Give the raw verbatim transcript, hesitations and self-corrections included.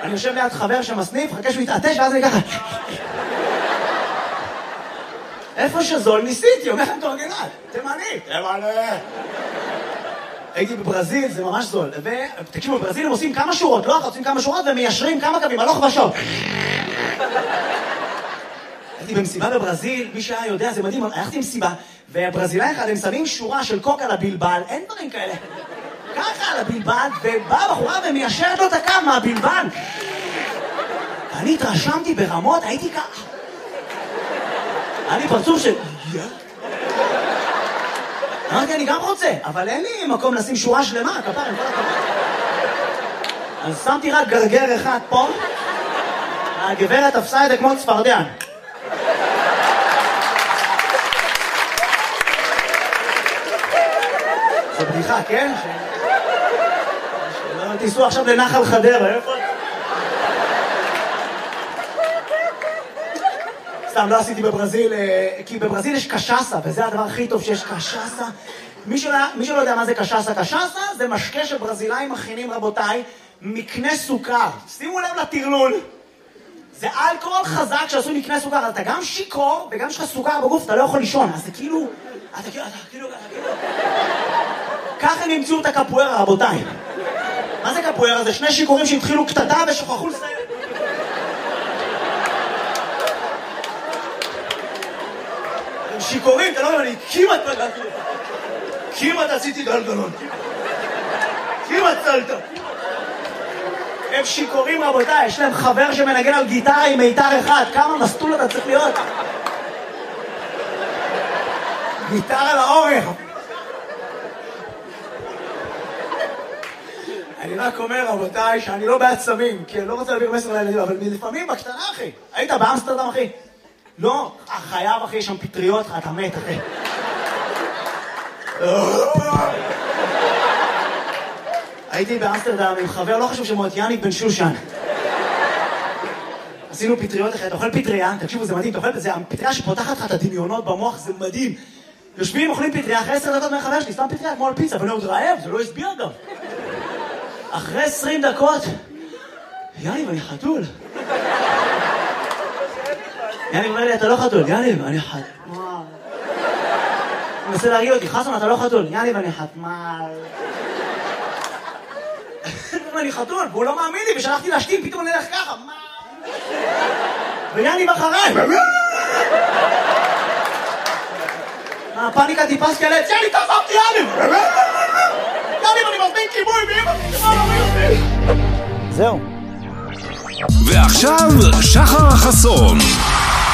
אני יושב ליד חבר שמסניף, חכה שהוא יתעטש, ואז אני ככה... איפה שזול ניסיתי, אומר לכם תורגנת, תימני, תימני. הייתי בברזיל, זה ממש זול. ותקשיבו, בברזיל הם עושים כמה שורות, לא אחת, עושים כמה שורות ומיישרים כמה קווים, הלוך ושוב. הייתי במסיבה בברזיל, מי שהיה יודע, זה מדהים, הלכתי במסיבה, והברזילאי אחד, הם שמים שורה של קוק על הבלבל, אין דברים כאלה. ככה על הבלבל, ובאה בחורה ומיישרת לו את הקו מהבלבל. ואני התרשמתי ברמות, הייתי ככה. היה לי פרצוף של... אמרתי, אני גם רוצה, אבל אין לי מקום לשים שורה שלמה, כפר, עם כל הכבוד. אז שמתי רק גרגר אחד פה, הגברת תפסה את זה כמו צפרדע. זו בדיחה, כן? שלא תיסעו עכשיו לנחל חדרה, איפה? סתם, לא עשיתי בברזיל, כי בברזיל יש קשאסה, וזה הדבר הכי טוב שיש קשאסה. מי שלא, מי שלא יודע מה זה קשאסה, קשאסה זה משקה שברזילאים מכינים, רבותיי, מקנה סוכר. שימו לב לטרלול. זה אלכוהול חזק שעשו מקנה סוכר, אז אתה גם שיקור, וגם יש לך סוכר בגוף, אתה לא יכול לישון. אז זה כאילו, אתה כאילו, אתה כאילו, אתה כאילו... ככה הם ימצאו את הקפוארה, רבותיי. מה זה קפוארה? זה שני שיקורים שהתחילו קטטה ושוכחו לסיים. שיקורים, אתה לא יודע, אני כמעט פגעתי לך. כמעט עשיתי גלגלון. כמעט צלת. הם שיקורים, רבותיי, יש להם חבר שמנגן על גיטרה עם מיתר אחד. כמה מסטול אתה צריך להיות? גיטרה על האורך. אני רק אומר, רבותיי, שאני לא בעד סמים, כי אני לא רוצה להעביר מסר לילדים, אבל לפעמים בקטנה, אחי. היית באמסטרדם, אחי? לא, חייב, אחי, יש שם פטריות, אתה מת, אחי. הייתי באמסטרדם עם חבר, לא חשוב שמות, יניק בן שושן. עשינו פטריות, אחי, אתה אוכל פטריה, תקשיבו, זה מדהים, אתה אוכל, זה הפטריה שפותחת לך את הדמיונות במוח, זה מדהים. יושבים, אוכלים פטריה, אחרי עשר דקות מהחבר שלי, סתם פטריה, כמו על פיצה, ואני עוד רעב, זה לא הסביר גם. אחרי עשרים דקות, יניק, אני חתול. יניב אומר לי, אתה לא חתול. יניב, אני חתול. הוא מנסה להרגיע אותי, חסון, אתה לא חתול. יניב, אני חתמל. אני חתול, והוא לא מאמין לי, ושלחתי להשתים, פתאום אני הולך ככה. ויניב אחריי. הפאניקה טיפס כאלה, יניב, תעזבתי, יניב! יניב, אני מזמין כיבוי, ואמא, זהו. ועכשיו שחר חסון